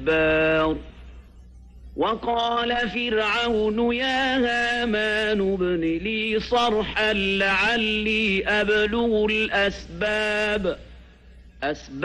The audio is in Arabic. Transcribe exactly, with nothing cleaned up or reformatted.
الأحبار وقال فرعون يا هامان ابن لي صرحا لعلي أبلغ الأسباب أسباب